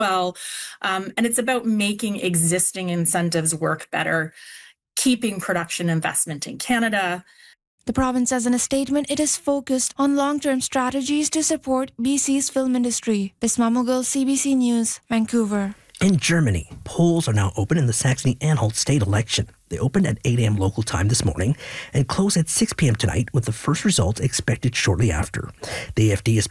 well. And it's about making existing incentives work better, keeping production investment in Canada. The province says in a statement it is focused on long-term strategies to support BC's film industry. Bisma Mughal, CBC News, Vancouver. In Germany, polls are now open in the Saxony-Anhalt state election. They opened at 8 a.m. local time this morning and close at 6 p.m. tonight, with the first results expected shortly after. The AfD is